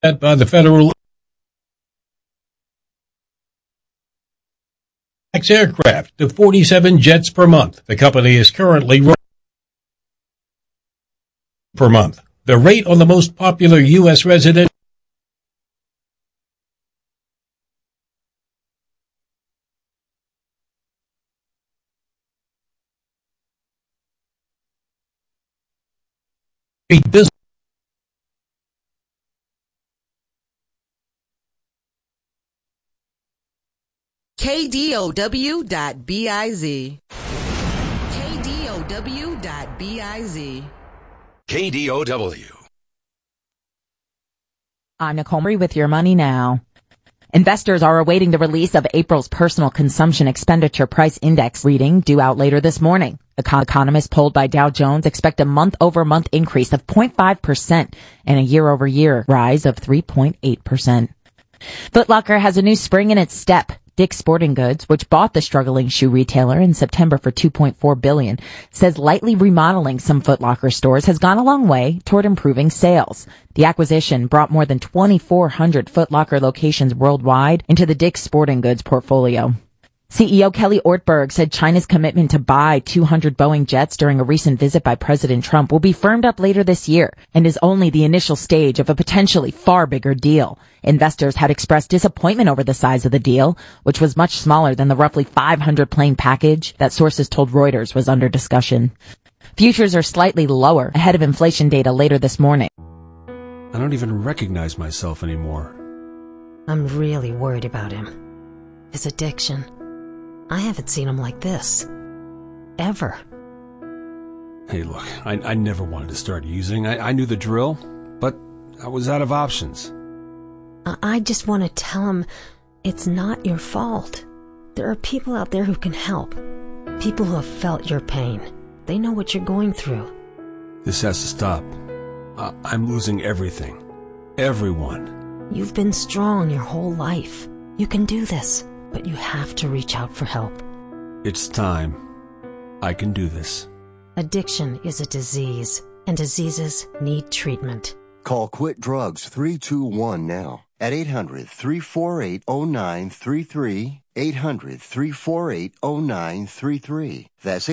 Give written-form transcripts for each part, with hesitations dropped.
by the federal aircraft to 47 jets per month. The company is currently running per month. The rate on the most popular U.S. resident business KDOW.biz. KDOW.biz. KDOW. I'm Nicole Murray with Your Money Now. Investors are awaiting the release of April's personal consumption expenditure price index reading due out later this morning. Economists polled by Dow Jones expect a month-over-month increase of 0.5% and a year-over-year rise of 3.8%. Foot Locker has a new spring in its step. Dick's Sporting Goods, which bought the struggling shoe retailer in September for $2.4 billion, says lightly remodeling some Foot Locker stores has gone a long way toward improving sales. The acquisition brought more than 2,400 Foot Locker locations worldwide into the Dick's Sporting Goods portfolio. CEO Kelly Ortberg said China's commitment to buy 200 Boeing jets during a recent visit by President Trump will be firmed up later this year and is only the initial stage of a potentially far bigger deal. Investors had expressed disappointment over the size of the deal, which was much smaller than the roughly 500 plane package that sources told Reuters was under discussion. Futures are slightly lower ahead of inflation data later this morning. I don't even recognize myself anymore. I'm really worried about him. His addiction. I haven't seen him like this. Ever. Hey, look, I never wanted to start using. I knew the drill, but I was out of options. I just want to tell him it's not your fault. There are people out there who can help. People who have felt your pain. They know what you're going through. This has to stop. I'm losing everything. Everyone. You've been strong your whole life. You can do this. But you have to reach out for help. It's time. I can do this. Addiction is a disease, and diseases need treatment. Call Quit Drugs 321 now at 800-348-0933, 800-348-0933. That's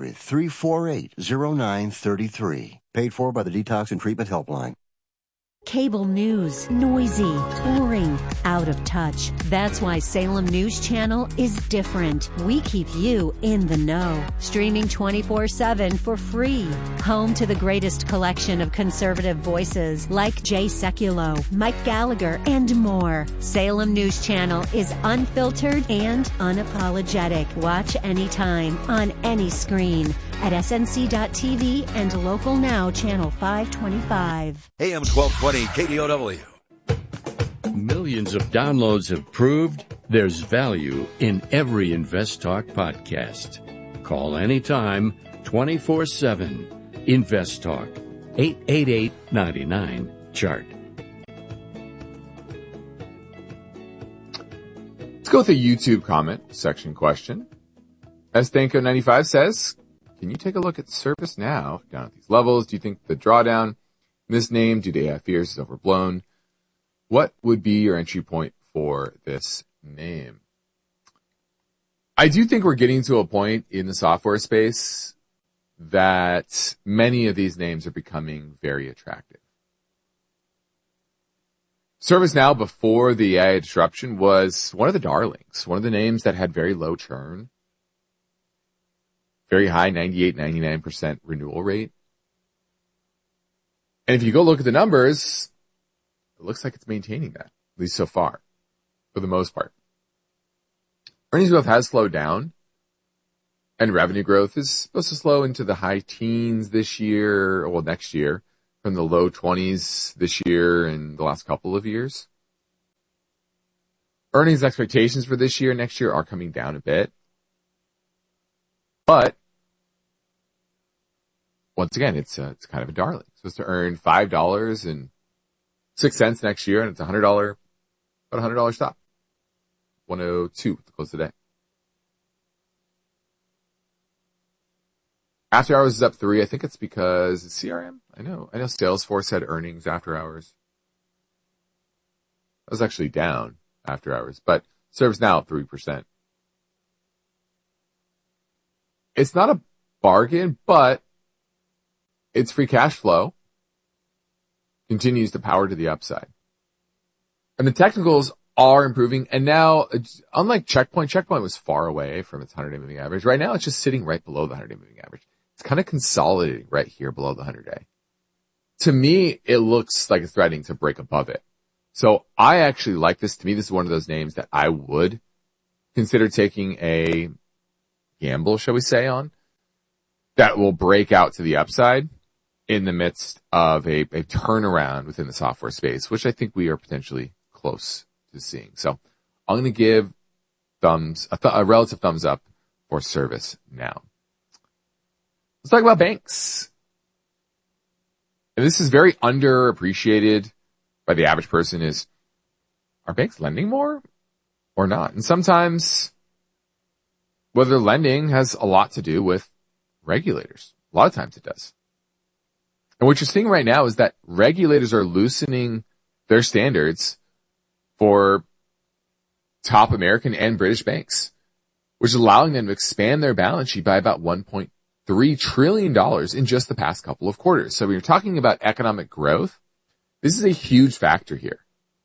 800-348-0933. Paid for by the Detox and Treatment Helpline. Cable news, noisy, boring, out of touch. That's why Salem News Channel is different. We keep you in the know. Streaming 24/7 for free. Home to the greatest collection of conservative voices like Jay Sekulow, Mike Gallagher, and more. Salem News Channel is unfiltered and unapologetic. Watch anytime, on any screen, at snc.tv and Local Now Channel 525. AM 1220 KDOW. Millions of downloads have proved there's value in every Invest Talk podcast. Call anytime, 24/7. Invest Talk, 888-99-CHART. Let's go with a YouTube comment section question. Stanko95 says, can you take a look at ServiceNow down at these levels? Do you think the drawdown in this name due to AI fears is overblown? What would be your entry point for this name? I do think we're getting to a point in the software space that many of these names are becoming very attractive. ServiceNow before the AI disruption was one of the darlings, one of the names that had very low churn, very high 98, 99% renewal rate. And if you go look at the numbers, it looks like it's maintaining that, at least so far, for the most part. Earnings growth has slowed down, and revenue growth is supposed to slow into the high teens this year, well, next year, from the low 20s this year and the last couple of years. Earnings expectations for this year and next year are coming down a bit. But once again, it's kind of a darling. It's supposed to earn $5.06 next year, and it's about $100 stock. 102 to close today. After hours is up 3. I think it's because it's CRM. I know Salesforce had earnings after hours. That was actually down after hours, but ServiceNow 3%. It's not a bargain, but its free cash flow continues to power to the upside. And the technicals are improving. And now, unlike Checkpoint was far away from its 100-day moving average. Right now, it's just sitting right below the 100-day moving average. It's kind of consolidating right here below the 100-day. To me, it looks like it's threatening to break above it. So I actually like this. To me, this is one of those names that I would consider taking a gamble, shall we say, on, that will break out to the upside in the midst of a turnaround within the software space, which I think we are potentially close to seeing. So I'm going to give a relative thumbs up for ServiceNow. Let's talk about banks. And this is very underappreciated by the average person is, are banks lending more or not? And sometimes whether lending has a lot to do with regulators. A lot of times it does. And what you're seeing right now is that regulators are loosening their standards for top American and British banks, which is allowing them to expand their balance sheet by about $1.3 trillion in just the past couple of quarters. So when you're talking about economic growth, this is a huge factor here.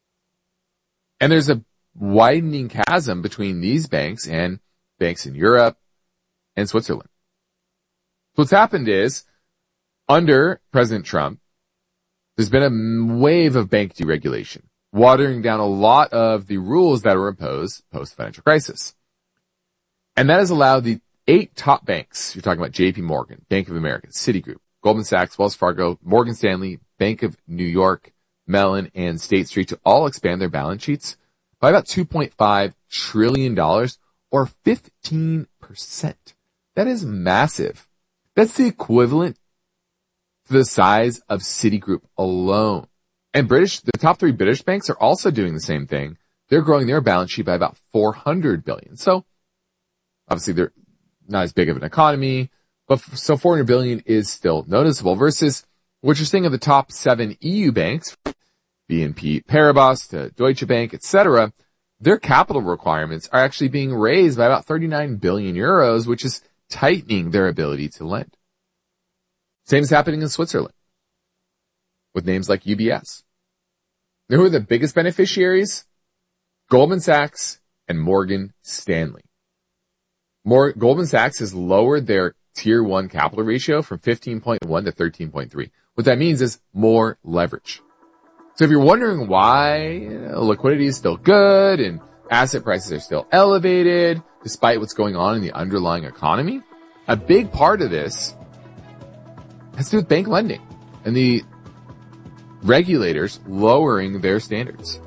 And there's a widening chasm between these banks and banks in Europe and Switzerland. So what's happened is, under President Trump, there's been a wave of bank deregulation, watering down a lot of the rules that were imposed post-financial crisis. And that has allowed the 8 top banks, you're talking about JP Morgan, Bank of America, Citigroup, Goldman Sachs, Wells Fargo, Morgan Stanley, Bank of New York, Mellon, and State Street to all expand their balance sheets by about $2.5 trillion or 15%. That is massive. That's the equivalent to the size of Citigroup alone. And the top 3 British banks are also doing the same thing. They're growing their balance sheet by about $400 billion. So obviously they're not as big of an economy, but so $400 billion is still noticeable versus what you're seeing of the top 7 EU banks, BNP Paribas to Deutsche Bank, etc. Their capital requirements are actually being raised by about 39 billion euros, which is tightening their ability to lend. Same is happening in Switzerland with names like UBS. Now, who are the biggest beneficiaries? Goldman Sachs and Morgan Stanley. Goldman Sachs has lowered their tier 1 capital ratio from 15.1 to 13.3. What that means is more leverage. So if you're wondering why liquidity is still good and asset prices are still elevated despite what's going on in the underlying economy, a big part of this has to do with bank lending and the regulators lowering their standards.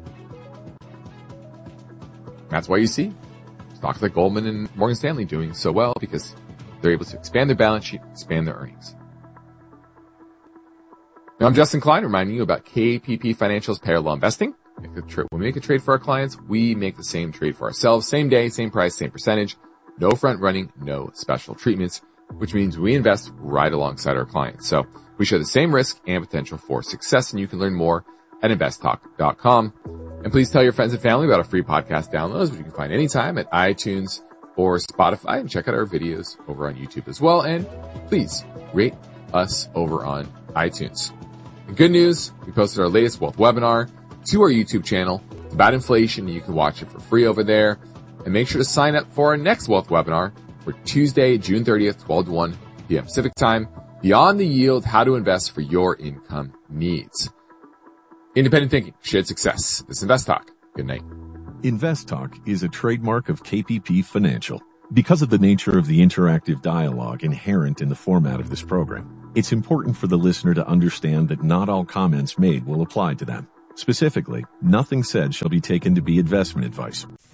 That's why you see stocks like Goldman and Morgan Stanley doing so well, because they're able to expand their balance sheet, expand their earnings. Now, I'm Justin Klein, reminding you about KPP Financial's parallel investing. When we make a trade for our clients, we make the same trade for ourselves. Same day, same price, same percentage. No front running, no special treatments, which means we invest right alongside our clients. So we share the same risk and potential for success, and you can learn more at investtalk.com. And please tell your friends and family about our free podcast downloads, which you can find anytime at iTunes or Spotify, and check out our videos over on YouTube as well. And please rate us over on iTunes. And good news, we posted our latest wealth webinar to our YouTube channel. It's about inflation, and you can watch it for free over there. And make sure to sign up for our next wealth webinar for Tuesday, June 30th, 12 to 1 p.m. Pacific time. Beyond the Yield, how to invest for your income needs. Independent thinking, shared success. This is Invest Talk. Good night. Invest Talk is a trademark of KPP Financial. Because of the nature of the interactive dialogue inherent in the format of this program, it's important for the listener to understand that not all comments made will apply to them. Specifically, nothing said shall be taken to be investment advice.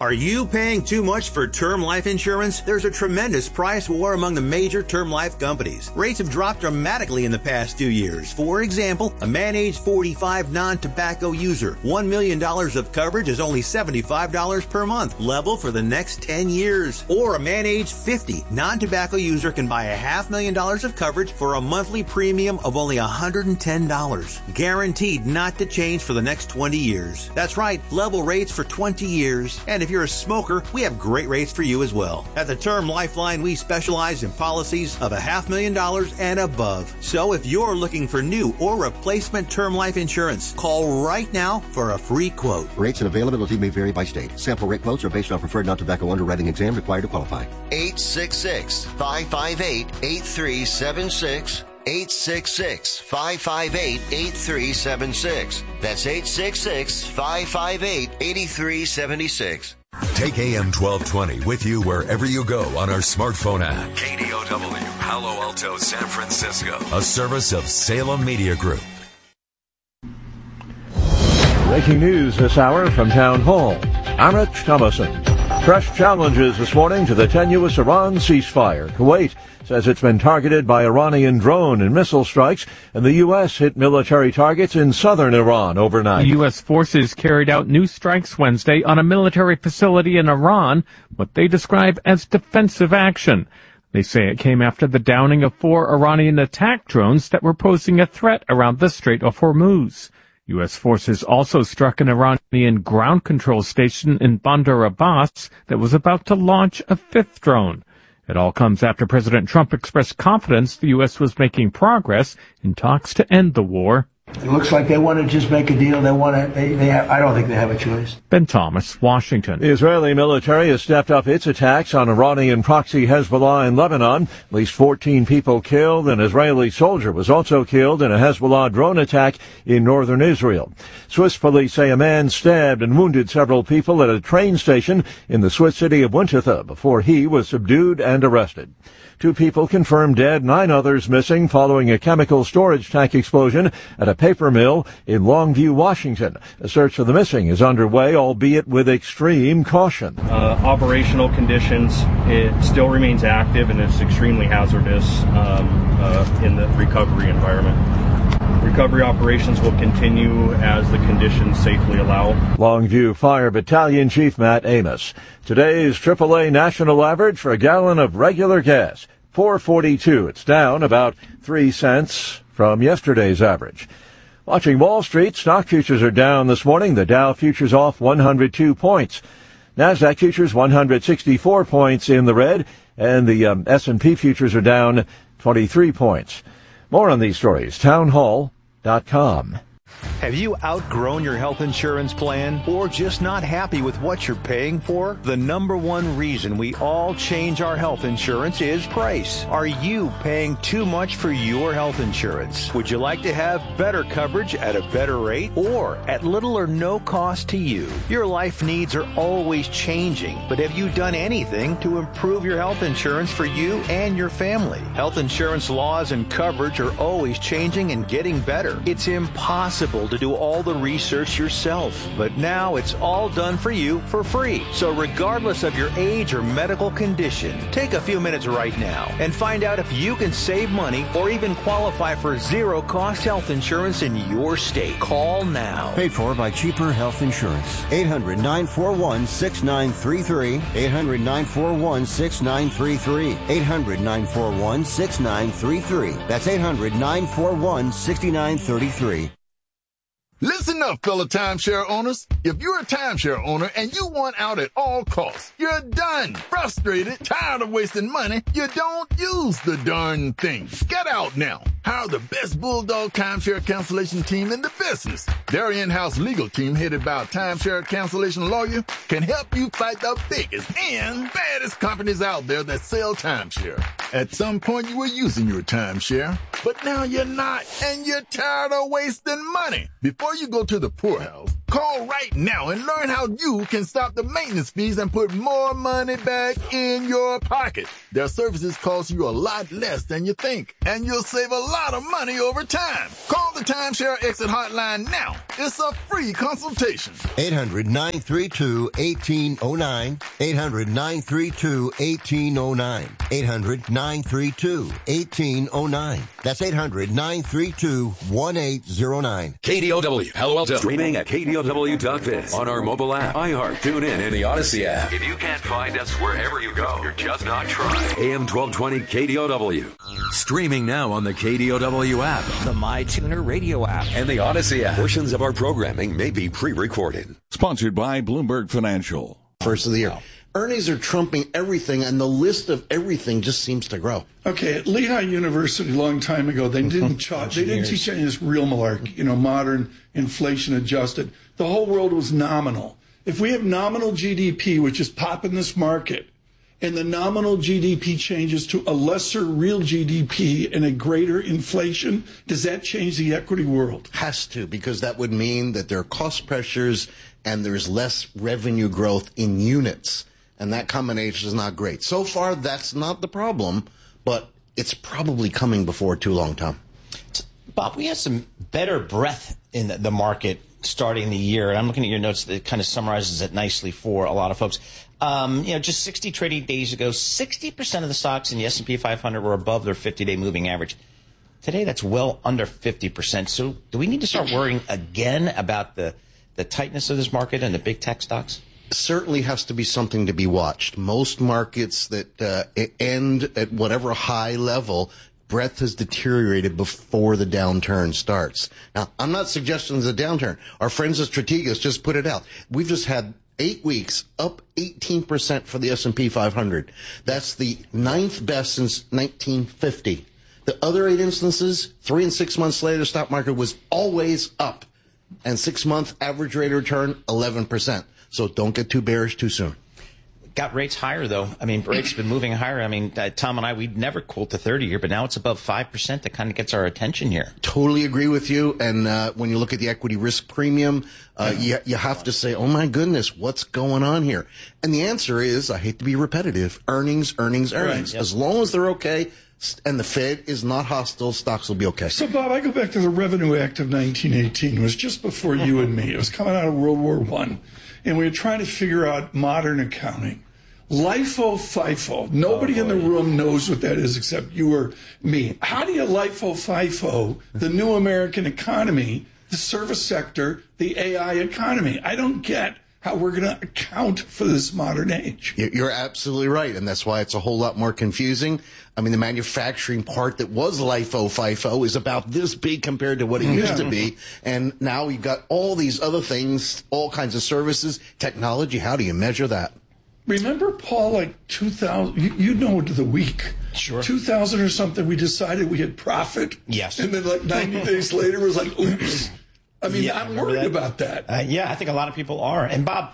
Are you paying too much for term life insurance? There's a tremendous price war among the major term life companies. Rates have dropped dramatically in the past 2 years. For example, a man age 45 non-tobacco user, $1 million of coverage is only $75 per month, level for the next 10 years. Or a man age 50 non-tobacco user can buy $500,000 of coverage for a monthly premium of only $110. Guaranteed not to change for the next 20 years. That's right, level rates for 20 years. And if you're a smoker, we have great rates for you as well. At the Term Lifeline, we specialize in policies of $500,000 and above. So if you're looking for new or replacement term life insurance, call right now for a free quote. Rates and availability may vary by state. Sample rate quotes are based on preferred non-tobacco underwriting exam required to qualify. 866-558-8376. 866-558-8376. That's 866-558-8376. Take AM 1220 with you wherever you go on our smartphone app. KDOW, Palo Alto, San Francisco. A service of Salem Media Group. Breaking news this hour from Town Hall. I'm Rich Thomason. Fresh challenges this morning to the tenuous Iran ceasefire. Kuwait says it's been targeted by Iranian drone and missile strikes, and the U.S. hit military targets in southern Iran overnight. U.S. forces carried out new strikes Wednesday on a military facility in Iran, what they describe as defensive action. They say it came after the downing of 4 Iranian attack drones that were posing a threat around the Strait of Hormuz. U.S. forces also struck an Iranian ground control station in Bandar Abbas that was about to launch a 5th drone. It all comes after President Trump expressed confidence the U.S. was making progress in talks to end the war. It looks like they want to just make a deal. I don't think they have a choice. Ben Thomas, Washington. The Israeli military has stepped up its attacks on Iranian proxy Hezbollah in Lebanon. At least 14 people killed. An Israeli soldier was also killed in a Hezbollah drone attack in northern Israel. Swiss police say a man stabbed and wounded several people at a train station in the Swiss city of Windhoek before he was subdued and arrested. 2 people confirmed dead, 9 others missing following a chemical storage tank explosion at a paper mill in Longview, Washington. A search for the missing is underway, albeit with extreme caution. Operational conditions, it still remains active and it's extremely hazardous in the recovery environment. Recovery operations will continue as the conditions safely allow. Longview Fire Battalion Chief Matt Amos. Today's AAA national average for a gallon of regular gas, $4.42. It's down about 3 cents from yesterday's average. Watching Wall Street, stock futures are down this morning. The Dow futures off 102 points. NASDAQ futures 164 points in the red, and the S&P futures are down 23 points. More on these stories, townhall.com. Have you outgrown your health insurance plan or just not happy with what you're paying for? The number one reason we all change our health insurance is price. Are you paying too much for your health insurance? Would you like to have better coverage at a better rate or at little or no cost to you? Your life needs are always changing, but have you done anything to improve your health insurance for you and your family? Health insurance laws and coverage are always changing and getting better. It's impossible to do all the research yourself, but now it's all done for you for free. So regardless of your age or medical condition, take a few minutes right now and find out if you can save money or even qualify for zero-cost health insurance in your state. Call now. Paid for by Cheaper Health Insurance. 800-941-6933. 800-941-6933. 800-941-6933. That's 800-941-6933. Listen up, fellow timeshare owners. If you're a timeshare owner and you want out at all costs, you're done. Frustrated, tired of wasting money, you don't use the darn thing. Get out now. Hire the best Bulldog timeshare cancellation team in the business. Their in-house legal team, headed by a timeshare cancellation lawyer, can help you fight the biggest and baddest companies out there that sell timeshare. At some point, you were using your timeshare, but now you're not, and you're tired of wasting money. Before you go to the poorhouse, Call right now and learn how you can stop the maintenance fees and put more money back in your pocket. Their services cost you a lot less than you think, and you'll save a lot of money over time. Call the Timeshare Exit Hotline now. It's a free consultation. 800-932-1809. 800-932-1809. 800-932-1809. That's 800-932-1809. KDOW, Palo Alto. Streaming at KDOW.biz. On our mobile app, iHeart, TuneIn, and the Odyssey app. If you can't find us wherever you go, you're just not trying. AM 1220 KDOW. Streaming now on the KDOW app, the MyTuner radio app, and the Odyssey app. Portions of our programming may be pre-recorded. Sponsored by Bloomberg Financial. First of the year. Earnings are trumping everything, and the list of everything just seems to grow. Okay, at Lehigh University a long time ago, they didn't teach any of this real malarkey, modern inflation adjusted. The whole world was nominal. If we have nominal GDP, which is popping this market, and the nominal GDP changes to a lesser real GDP and a greater inflation, does that change the equity world? Has to, because that would mean that there are cost pressures and there's less revenue growth in units. And that combination is not great. So far, that's not the problem, but it's probably coming before too long, Tom. Bob, we had some better breadth in the market starting the year, and I'm looking at your notes that kind of summarizes it nicely for a lot of folks. Just 60 trading days ago, 60% of the stocks in the S&P 500 were above their 50-day moving average. Today, that's well under 50%. So do we need to start worrying again about the tightness of this market and the big tech stocks? Certainly has to be something to be watched. Most markets that end at whatever high level, breadth has deteriorated before the downturn starts. Now, I'm not suggesting there's a downturn. Our friends at Strategas just put it out. We've just had 8 weeks up 18% for the S&P 500. That's the 9th best since 1950. The other 8 instances, 3 and 6 months later, the stock market was always up. And 6-month average rate of return, 11%. So don't get too bearish too soon. Got rates higher, though. I mean, rates have been moving higher. I mean, Tom and I, we'd never quote the 30-year, but now it's above 5%. That kind of gets our attention here. Totally agree with you. And when you look at the equity risk premium, you have to say, oh, my goodness, what's going on here? And the answer is, I hate to be repetitive, earnings. Right, yep. As long as they're okay and the Fed is not hostile, stocks will be okay. So, Bob, I go back to the Revenue Act of 1918. It was just before you and me. It was coming out of World War I. And we were trying to figure out modern accounting. LIFO, FIFO. Nobody in the room knows what that is except you or me. How do you LIFO, FIFO the new American economy, the service sector, the AI economy? I don't get how we're going to account for this modern age. You're absolutely right, and that's why it's a whole lot more confusing. I mean, the manufacturing part that was LIFO, FIFO is about this big compared to what it used to be, and now you've got all these other things, all kinds of services, technology. How do you measure that? Remember, Paul, like 2000, you know the week. Sure. 2000 or something, we decided we had profit. Yes. And then like 90 days later, it was like, oops. I mean, I'm worried about that. I think a lot of people are. And Bob,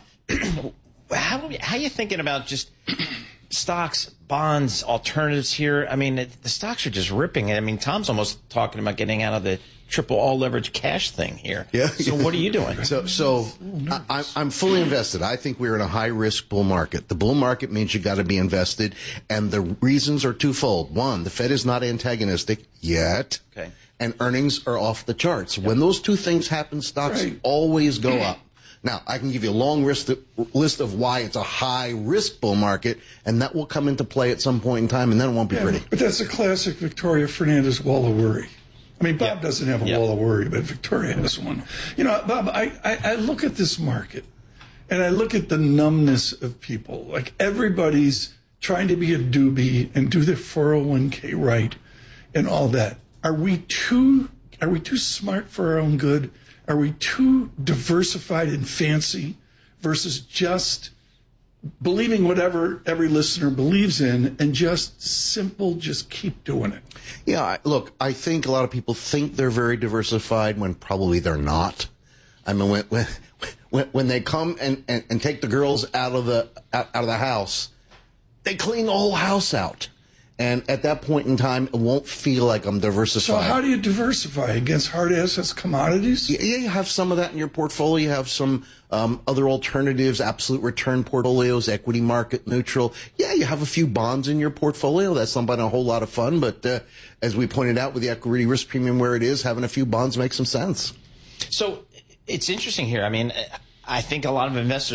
how are you thinking about just stocks, bonds, alternatives here? I mean, the stocks are just ripping. I mean, Tom's almost talking about getting out of the triple all leverage cash thing here. Yeah. So what are you doing? So I'm fully invested. I think we're in a high risk bull market. The bull market means you got to be invested, and the reasons are twofold. One, the Fed is not antagonistic yet. Okay. And earnings are off the charts. When those two things happen, stocks always go up. Now, I can give you a long list of why it's a high-risk bull market, and that will come into play at some point in time, and then it won't be pretty. But that's a classic Victoria Fernandez wall of worry. I mean, Bob doesn't have a wall of worry, but Victoria has one. You know, Bob, I look at this market, and I look at the numbness of people. Like, everybody's trying to be a doobie and do their 401k right and all that. Are we too smart for our own good? Are we too diversified and fancy versus just believing whatever every listener believes in and just keep doing it? Yeah, look, I think a lot of people think they're very diversified when probably they're not. I mean, when they come and take the girls out of the house, they clean the whole house out. And at that point in time, it won't feel like I'm diversifying. So how do you diversify against hard assets, commodities? Yeah, you have some of that in your portfolio. You have some other alternatives, absolute return portfolios, equity market neutral. Yeah, you have a few bonds in your portfolio. That's not been a whole lot of fun. But as we pointed out, with the equity risk premium where it is, having a few bonds makes some sense. So it's interesting here. I mean, I think a lot of investors